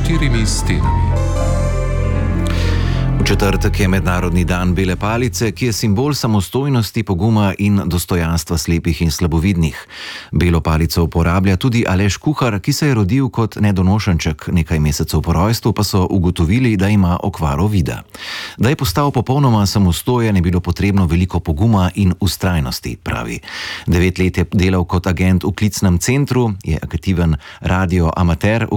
štirimi stenami. V četrtek je Mednarodni dan bele palice, ki je simbol samostojnosti, poguma in dostojanstva slepih in slabovidnih. Belo palico uporablja tudi Aleš Kuhar, ki se je rodil kot nedonošenček, nekaj mesecev po rojstvu pa so ugotovili, da ima okvaro vida. Da je postal popolnoma samostojen, je bilo potrebno veliko poguma in vztrajnosti, pravi. 9 let je delal kot agent v klicnem centru, je aktiven radioamater,